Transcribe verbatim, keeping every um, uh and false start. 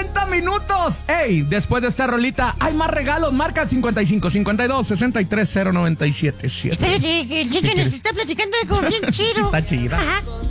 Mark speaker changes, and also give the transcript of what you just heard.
Speaker 1: cuarenta minutos. Ey, después de esta rolita hay más regalos. Marca cincuenta y cinco, cincuenta y dos, sesenta y tres, cero noventa y siete.
Speaker 2: Espérate, que el Checho nos está platicando algo bien chido.
Speaker 1: Está chida.
Speaker 2: Ajá.